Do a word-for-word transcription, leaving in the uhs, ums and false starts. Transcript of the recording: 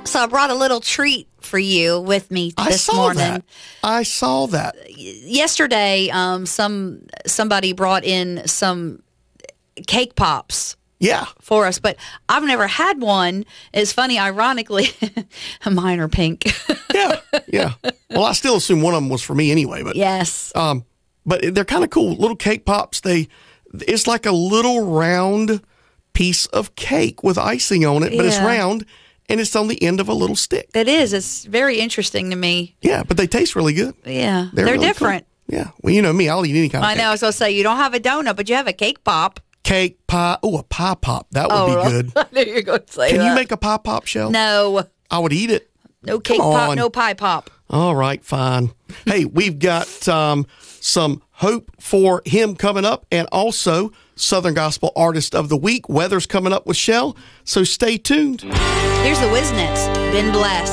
So I brought a little treat for you with me I this saw morning. that. I saw that. Yesterday, um, some somebody brought in some cake pops Yeah. for us, but I've never had one. It's funny, ironically, mine are pink. Yeah. Yeah. Well, I still assume one of them was for me anyway, but Yes. um, but they're kind of cool. Little cake pops. They, it's like a little round piece of cake with icing on it, but it's Yeah. round and it's on the end of a little stick. It is. It's very interesting to me. Yeah, but they taste really good. Yeah. They're, They're, really different. cool. Yeah. Well, you know me, I'll eat any kind of I know. I cake. was going to say, you don't have a donut, but you have a cake pop. Cake, pie. Oh, a pie pop. That would be good. I knew you were going to say Can that. you make a pie pop, Shell? No. I would eat it. No cake Come pop, on. no pie pop. All right, fine. Hey, we've got um, some hope for him coming up, and also Southern Gospel Artist of the Week. Weather's coming up with Shell, so stay tuned. Here's the Wiznets. Been blessed.